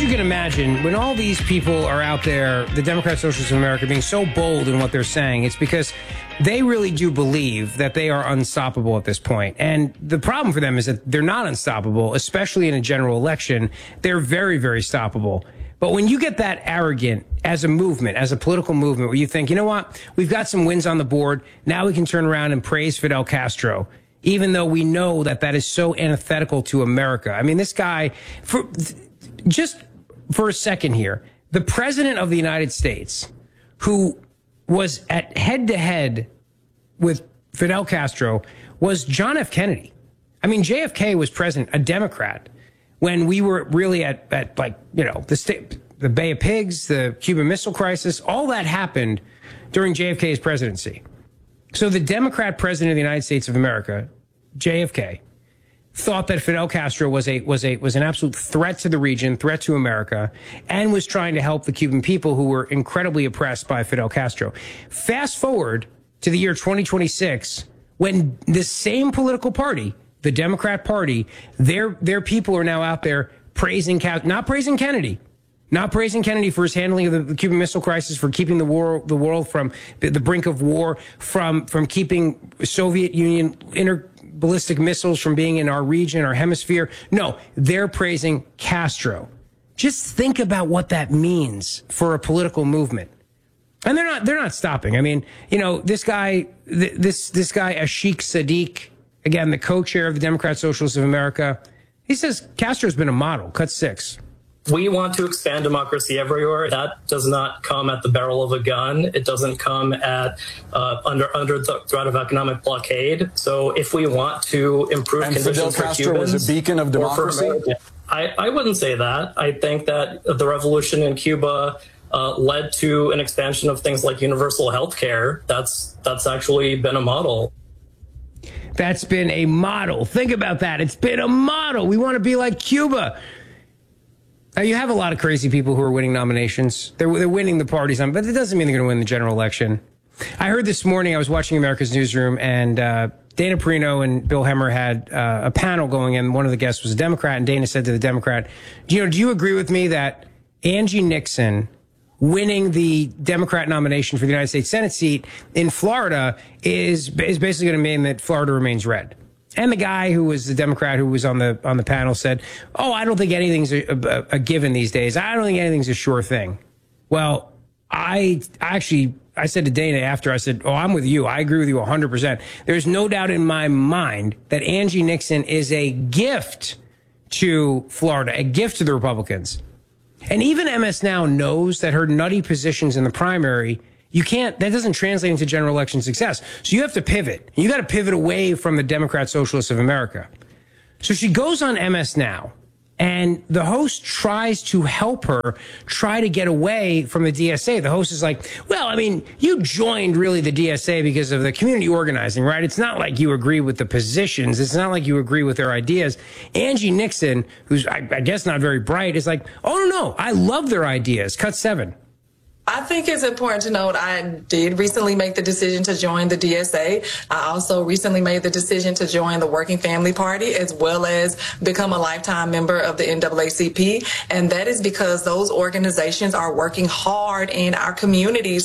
you can imagine, when all these people are out there, the Democrat Socialists of America, being so bold in what they're saying, it's because they really do believe that they are unstoppable at this point. And the problem for them is that they're not unstoppable, especially in a general election. They're very, very stoppable. But when you get that arrogant as a movement, as a political movement, where you think, you know what, we've got some wins on the board, now we can turn around and praise Fidel Castro, even though we know that that is so antithetical to America. I mean, this guy, just for a second here, the president of the United States, who was at head-to-head with Fidel Castro, was John F. Kennedy. I mean, JFK was president, a Democrat, when we were really at like, you know, the Bay of Pigs, the Cuban Missile Crisis, all that happened during JFK's presidency. So the Democrat president of the United States of America, JFK, thought that Fidel Castro was an absolute threat to the region, threat to America, and was trying to help the Cuban people who were incredibly oppressed by Fidel Castro. Fast forward to the year 2026, when the same political party, the Democrat Party, their people are now out there praising, not praising Kennedy, not praising Kennedy for his handling of the Cuban Missile Crisis, for keeping the world from the brink of war, from keeping Soviet Union ballistic missiles from being in our region, our hemisphere. No, they're praising Castro. Just think about what that means for a political movement. And they're not stopping. I mean, you know, this guy, Ashik Sadiq, again, the co-chair of the Democrat Socialists of America, he says Castro's been a model. Cut 6. We want to expand democracy everywhere. That does not come at the barrel of a gun. It doesn't come at under the threat of economic blockade. So if we want to improve conditions Fidel for Castro Cubans, was a beacon of democracy? I wouldn't say that. I think that the revolution in Cuba led to an expansion of things like universal health care. That's actually been a model. That's been a model. Think about that. It's been a model. We want to be like Cuba. Now, you have a lot of crazy people who are winning nominations. They're winning the parties, but it doesn't mean they're going to win the general election. I heard this morning, I was watching America's Newsroom, and Dana Perino and Bill Hemmer had a panel going, and one of the guests was a Democrat, and Dana said to the Democrat, do you agree with me that Angie Nixon winning the Democrat nomination for the United States Senate seat in Florida is basically going to mean that Florida remains red? And the guy who was the Democrat who was on the panel said, oh, I don't think anything's a given these days. I don't think anything's a sure thing. Well, I said to Dana after, I said, oh, I'm with you. I agree with you 100%. There's no doubt in my mind that Angie Nixon is a gift to Florida, a gift to the Republicans. And even MS Now knows that her nutty positions in the primary, that doesn't translate into general election success. So you have to pivot. You got to pivot away from the Democrat Socialists of America. So she goes on MS Now, and the host tries to help her try to get away from the DSA. The host is like, well, I mean, you joined really the DSA because of the community organizing, right? It's not like you agree with the positions. It's not like you agree with their ideas. Angie Nixon, who's I guess not very bright, is like, oh, no, I love their ideas. Cut 7. I think it's important to note I did recently make the decision to join the DSA. I also recently made the decision to join the Working Family Party, as well as become a lifetime member of the NAACP. And that is because those organizations are working hard in our communities